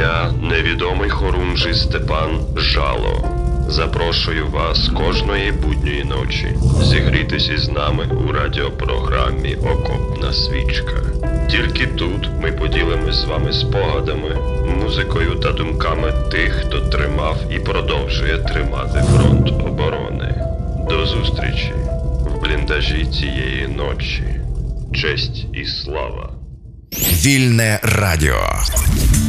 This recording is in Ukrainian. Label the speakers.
Speaker 1: Я, невідомий хорунжий Степан Жало, запрошую вас кожної будньої ночі зігрітися з нами у радіопрограмі «Окопна свічка». Тільки тут ми поділимось з вами спогадами, музикою та думками тих, хто тримав і продовжує тримати фронт оборони. До зустрічі в бліндажі цієї ночі. Честь і слава.
Speaker 2: Вільне радіо.